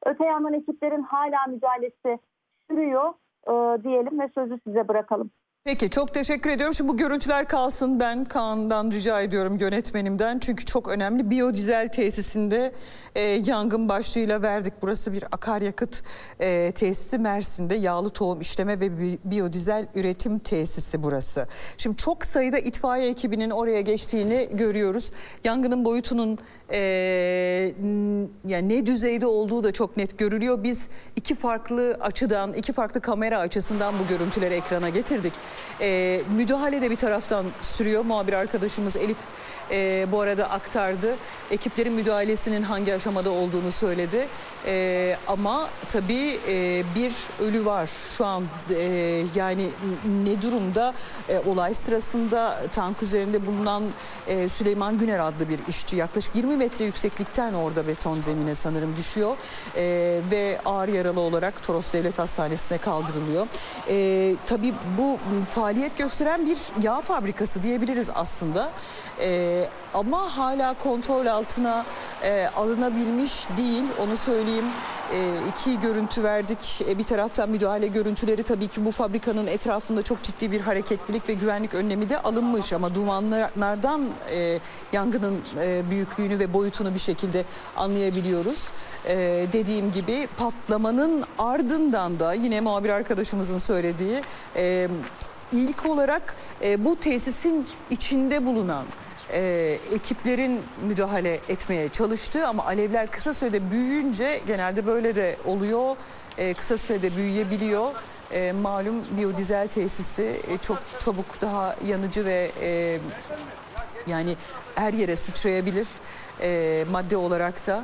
Öte yandan ekiplerin hala mücadelesi sürüyor diyelim ve sözü size bırakalım. Peki, çok teşekkür ediyorum. Şimdi bu görüntüler kalsın, ben Kaan'dan rica ediyorum, yönetmenimden. Çünkü çok önemli. Biyodizel tesisinde yangın başlığıyla verdik. Burası bir akaryakıt tesisi, Mersin'de yağlı tohum işleme ve biyodizel üretim tesisi burası. Şimdi çok sayıda itfaiye ekibinin oraya geçtiğini görüyoruz. Yangının boyutunun yani ne düzeyde olduğu da çok net görülüyor. Biz iki farklı açıdan, iki farklı kamera açısından bu görüntüleri ekrana getirdik. Müdahale de bir taraftan sürüyor. Muhabir arkadaşımız Elif bu arada aktardı. Ekiplerin müdahalesinin hangi aşamada olduğunu söyledi. Ama tabii bir ölü var şu an. Yani ne durumda? Olay sırasında tank üzerinde bulunan Süleyman Güner adlı bir işçi yaklaşık 20 metre yükseklikten orada beton zemine sanırım düşüyor. Ve ağır yaralı olarak Toros Devlet Hastanesi'ne kaldırılıyor. Tabii bu faaliyet gösteren bir yağ fabrikası diyebiliriz aslında. Ama hala kontrol altına alınabilmiş değil, onu söyleyeyim. İki görüntü verdik. Bir taraftan müdahale görüntüleri, tabii ki bu fabrikanın etrafında çok ciddi bir hareketlilik ve güvenlik önlemi de alınmış. Ama dumanlardan yangının büyüklüğünü ve boyutunu bir şekilde anlayabiliyoruz. Dediğim gibi patlamanın ardından da yine muhabir arkadaşımızın söylediği ilk olarak bu tesisin içinde bulunan ekiplerin müdahale etmeye çalıştığı ama alevler kısa sürede büyüyünce, genelde böyle de oluyor, kısa sürede büyüyebiliyor. Malum biyodizel tesisi çok çabuk daha yanıcı ve yani her yere sıçrayabilir madde olarak da.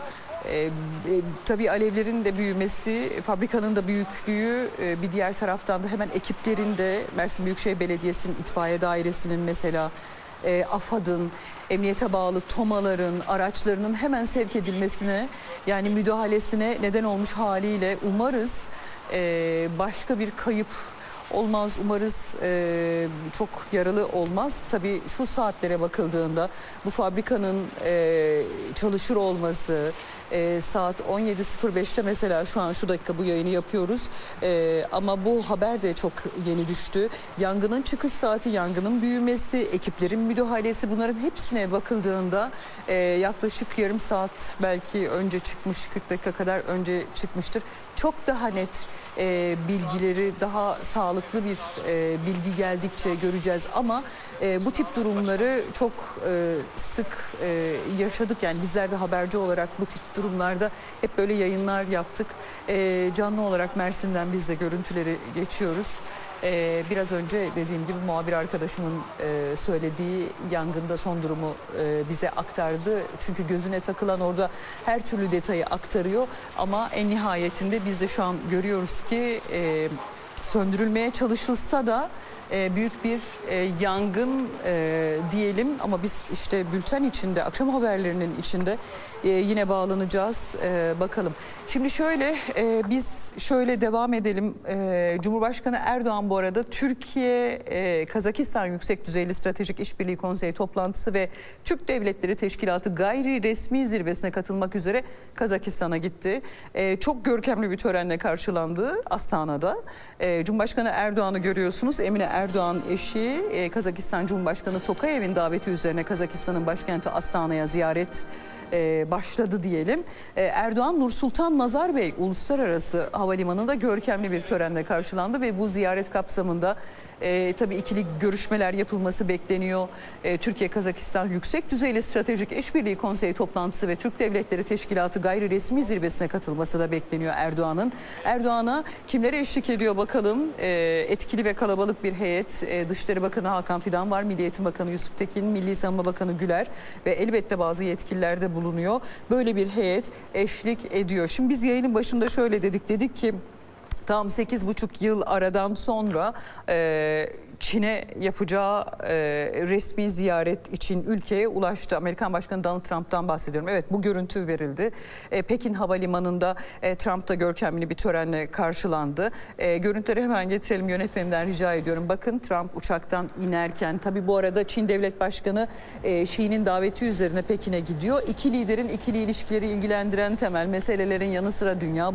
Tabii alevlerin de büyümesi, fabrikanın da büyüklüğü, bir diğer taraftan da hemen ekiplerin de Mersin Büyükşehir Belediyesi'nin itfaiye dairesinin mesela AFAD'ın, emniyete bağlı TOMA'ların, araçlarının hemen sevk edilmesine, yani müdahalesine neden olmuş haliyle umarız başka bir kayıp olmaz, umarız çok yaralı olmaz. Tabii şu saatlere bakıldığında bu fabrikanın çalışır olması, saat 17.05'te mesela şu an şu dakika bu yayını yapıyoruz. Ama bu haber de çok yeni düştü. Yangının çıkış saati, yangının büyümesi, ekiplerin müdahalesi, bunların hepsine bakıldığında yaklaşık yarım saat belki önce çıkmış, 40 dakika kadar önce çıkmıştır. Çok daha net bilgileri, daha sağlıklı bir bilgi geldikçe göreceğiz ama bu tip durumları çok sık yaşadık. Yani bizler de haberci olarak bu tip durumlarda hep böyle yayınlar yaptık. Canlı olarak Mersin'den biz de görüntüleri geçiyoruz. Biraz önce dediğim gibi muhabir arkadaşımın söylediği yangında son durumu bize aktardı. Çünkü gözüne takılan orada her türlü detayı aktarıyor. Ama en nihayetinde biz de şu an görüyoruz ki söndürülmeye çalışılsa da büyük bir yangın diyelim, ama biz işte bülten içinde, akşam haberlerinin içinde yine bağlanacağız. Bakalım. Şimdi şöyle biz şöyle devam edelim. Cumhurbaşkanı Erdoğan bu arada Türkiye-Kazakistan Yüksek Düzeyli Stratejik İşbirliği Konseyi toplantısı ve Türk Devletleri Teşkilatı gayri resmi zirvesine katılmak üzere Kazakistan'a gitti. Çok görkemli bir törenle karşılandı Astana'da. Cumhurbaşkanı Erdoğan'ı görüyorsunuz. Emine Erdoğan eşi Kazakistan Cumhurbaşkanı Tokayev'in daveti üzerine Kazakistan'ın başkenti Astana'ya ziyaret başladı diyelim. Erdoğan Nursultan Nazarbayar Uluslararası Havalimanı'nda görkemli bir törenle karşılandı ve bu ziyaret kapsamında tabii ikili görüşmeler yapılması bekleniyor. Türkiye-Kazakistan Yüksek Düzeyli Stratejik İşbirliği Konseyi toplantısı ve Türk Devletleri Teşkilatı gayri resmi zirvesine katılması da bekleniyor Erdoğan'ın. Erdoğan'a kimlere eşlik ediyor bakalım? Etkili ve kalabalık bir heyet. Dışişleri Bakanı Hakan Fidan var, Milli Eğitim Bakanı Yusuf Tekin, Milli Savunma Bakanı Güler ve elbette bazı yetkililer de bulunuyor. Böyle bir heyet eşlik ediyor. Şimdi biz yayının başında şöyle dedik ki tam 8,5 yıl aradan sonra Çin'e yapacağı resmi ziyaret için ülkeye ulaştı. Amerikan Başkanı Donald Trump'tan bahsediyorum. Evet, bu görüntü verildi. Pekin Havalimanı'nda Trump da görkemli bir törenle karşılandı. Görüntüleri hemen getirelim, yönetmenimden rica ediyorum. Bakın Trump uçaktan inerken, tabii bu arada Çin Devlet Başkanı Xi'nin daveti üzerine Pekin'e gidiyor. İki liderin ikili ilişkileri ilgilendiren temel meselelerin yanı sıra dünya